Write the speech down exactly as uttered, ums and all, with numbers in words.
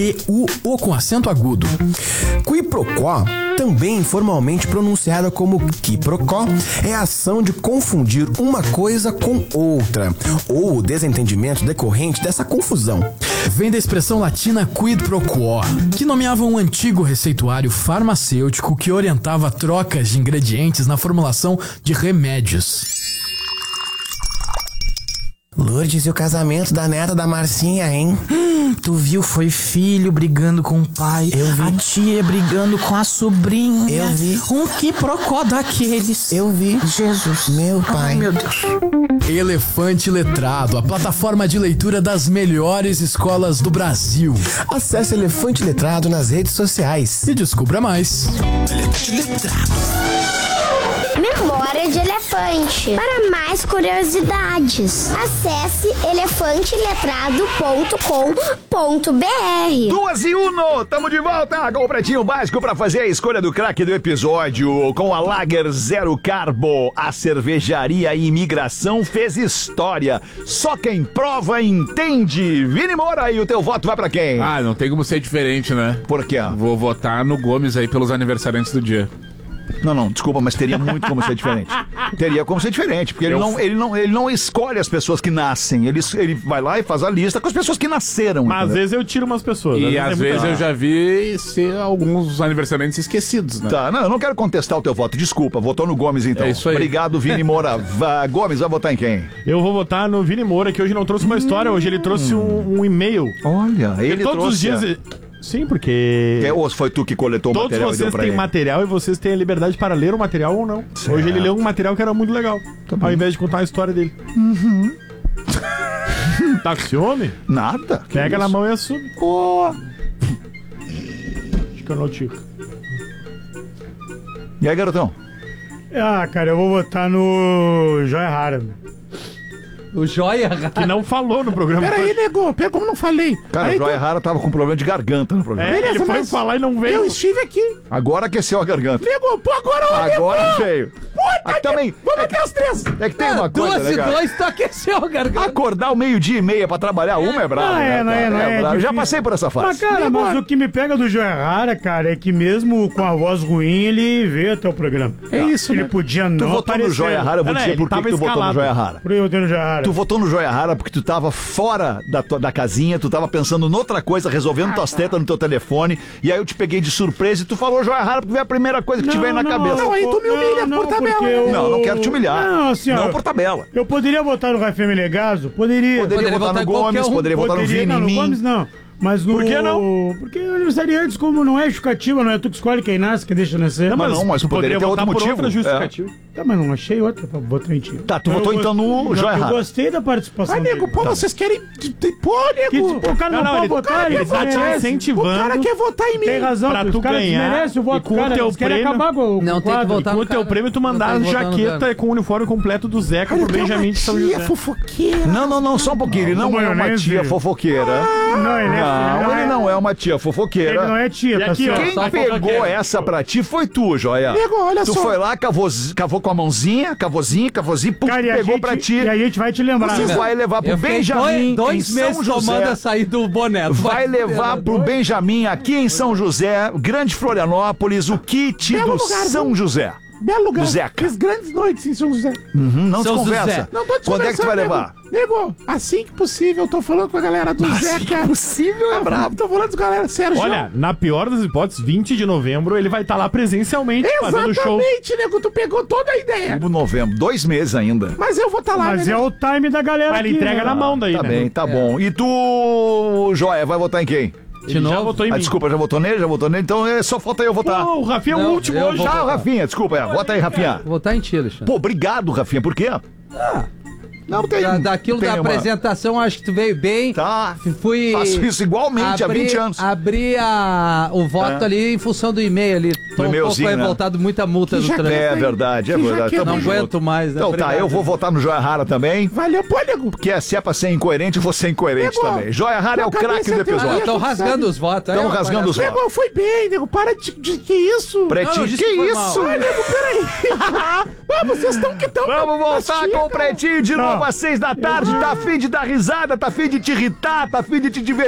E o O com acento agudo. Quiprocó, também informalmente pronunciada como quiprocó, é a ação de confundir uma coisa com outra, ou o desentendimento decorrente dessa confusão. Vem da expressão latina quid pro quo, que nomeava um antigo receituário farmacêutico que orientava trocas de ingredientes na formulação de remédios. Lourdes, e o casamento da neta da Marcinha, hein? Hum, tu viu? Foi filho brigando com o pai. Eu vi. A tia brigando com a sobrinha. Eu vi. Um quiprocó daqueles. Eu vi. Jesus. Meu pai. Ai, meu Deus. Elefante Letrado, a plataforma de leitura das melhores escolas do Brasil. Acesse Elefante Letrado nas redes sociais. E descubra mais. Elefante Letrado. Memória de Elefante. Para mais curiosidades, acesse elefante letrado ponto com ponto b r. Duas e uno, tamo de volta com o Pretinho Básico pra fazer a escolha do craque do episódio. Com a Lager Zero Carbo, a cervejaria e imigração fez história. Só quem prova entende. Vini Moura, e o teu voto vai pra quem? Ah, não tem como ser diferente, né? Por quê? Vou votar no Gomes aí pelos aniversariantes do dia. Não, não, desculpa, mas teria muito como ser diferente. Teria como ser diferente, porque ele, Eu... não, ele, não, ele não escolhe as pessoas que nascem. Ele, ele vai lá e faz a lista com as pessoas que nasceram. Mas entendeu? às vezes eu tiro umas pessoas. E às é vezes muita... eu já vi ser alguns aniversariantes esquecidos, né? Tá, não, eu não quero contestar o teu voto, desculpa, votou no Gomes então. É isso aí. Obrigado, Vini Moura. Va- Gomes, vai votar em quem? Eu vou votar no Vini Moura, que hoje não trouxe uma história, hoje ele trouxe um, um e-mail. Olha, ele Porque todos trouxe... os dias... Sim, porque... É, ou foi tu que coletou o todos material e deu vocês pra têm ele? material e vocês têm a liberdade para ler o material ou não. Certo. Hoje ele leu um material que era muito legal, ao invés de contar a história dele. Uhum. Tá com ciúme? Nada. que Pega isso? na mão e assume. Oh. Acho que eu não tiro. E aí, garotão? Ah, cara, eu vou votar no Joia Rara. O Joia Que não falou no programa. Peraí, nego, pera, como não falei? Cara, Aí, o Joia Rara tava com problema de garganta no programa. É, ele Beleza, foi mas falar e não veio. Eu estive aqui. Agora aqueceu a garganta. Nego, pô, agora olha, Agora pô. veio. Puta Ah, que... também. Vamos É até os três. É que tem uma coisa, Duas né, e cara? dois, tu aqueceu a garganta. Acordar o meio-dia e meia pra trabalhar uma é brabo. Não é, né, não é, cara? não é brabo. Eu já difícil. passei por essa Mas, fase. cara, Nego, mas o que me pega do Joia Rara, cara, é que mesmo com a voz ruim, ele veio até o programa. É isso, Ele né? podia Tu não votou aparecer. no Joia Rara, eu vou Não, dizer ele por que tava que tu votou no escalado. Joia Rara. Por aí eu tenho no Joia Rara. Tu votou no Joia Rara porque tu tava fora da, tua, da casinha, tu tava pensando noutra coisa, resolvendo tuas tetas no teu telefone, e aí eu te peguei de surpresa e tu falou Joia Rara porque veio a primeira coisa que te veio na cabeça. Não, aí tu me humilha por tabela, porque né? eu- Não, não quero te humilhar. Não, assim, ó, Não por tabela. Eu poderia votar no Rafael Menegaso? Poderia. Poderia, Poderia votar votar no em qualquer Gomes, um. poderia votar no Poderia, Vini, não, em no mim. Gomes não. Mas no... Por que não? Porque aniversariantes, como não é justificativa, não é tu que escolhe quem nasce, quem deixa nascer. Mas não, mas tu poderia ter outro votar por motivo. outra justificativa. Tá, mas não achei outra pra votar em ti. Tá, tu Eu votou go- então no eu- Joia Eu Rara. gostei da participação Ai, nego, dele. pô, vocês querem... Pô, Que, nego. tipo, o cara não, Não, não, pode ele- votar, ele ele tá te merece. incentivando. O cara quer votar em mim. Tem razão, Pra os tu caras ganhar desmerecem o voto e com do cara, o teu eles querem prêmio- acabar com o Não, tem que quadro. votar Com no o teu cara. prêmio, tu mandar a Não tem que votar no jaqueta cara. com o uniforme completo do Zeca pro Ele tem uma Benjamin de São tia José. fofoqueira. Não, não, não, só um pouquinho. Ele não é uma maionese. tia fofoqueira. Não, ele é Não, ele não é uma tia Ele fofoqueira. não é tia, E tá aqui, ó, certo. Quem Só pegou fofoqueira. essa pra ti foi tu, Joia. Nego, olha Tu só. foi lá, cavou, cavou com a mãozinha, cavozinho, cavozinho, pum, Cara, e a pegou gente- pra ti. E aí a gente vai te lembrar. Você né? vai levar pro Eu fiquei Benjamin dois, dois em meses São José. tomando açaí do boné. Tu Vai levar ver, pro né? Benjamin aqui em São José, Grande Florianópolis, o kit Belo do lugar, São viu? José. Belo lugar. Do Zeca. Fiz grandes noites em São José. Uhum, não São desconversa. José. Não tô Quando é que tu vai nego. levar? Nego, assim que possível, eu tô falando com a galera do Zeca. Possível é brabo. Tô falando com a galera, Sérgio. Olha, na pior das hipóteses, vinte de novembro, ele vai estar lá presencialmente fazendo show. Exatamente, nego, tu pegou toda a ideia. Em novembro, dois meses ainda. Mas eu vou estar lá, Mas né? é o time da galera Mas ele aqui, entrega né? na mão daí, Tá né? bem, tá bom. E tu, Joia, vai votar em quem? Ele já votou em Ah, mim. desculpa, já votou nele? Já votou nele? Então é, só falta eu votar. Pô, o Rafinha é o Não, último eu hoje. vou- Tchau, Rafinha. Desculpa, é. Vota aí, Rafinha. Vou votar em ti, Alexandre. Pô, obrigado, Rafinha. Por quê? Não tem. Da, daquilo tem da uma- apresentação, acho que tu veio bem. Tá. Fui. Faço isso igualmente há abri- vinte anos. Abri a, o voto É. ali em função do e-mail ali. Tô um pouco e-mailzinho, né? revoltado, muita multa Que do jaqueta, trânsito. É verdade, é Que verdade. jaqueta, Tamo não junto. aguento mais, né? Então tá, Obrigado. eu vou votar no Joia Rara também. Valeu, pô, nego. Porque se é pra ser incoerente, eu vou ser incoerente Nego, também. Joia Rara é o tua craque cabeça do é teu episódio. Estão rasgando os votos. Tão aí, rasgando os palhaçada. votos. Nego, foi bem, nego. Para de, de que isso? Pretinho, Não, que foi isso? mal. Ai, nego, peraí. Ah, vocês estão que estão... Vamos voltar com o Pretinho de novo às seis da tarde. Tá afim de dar risada, tá afim de te irritar, tá afim de te divertir.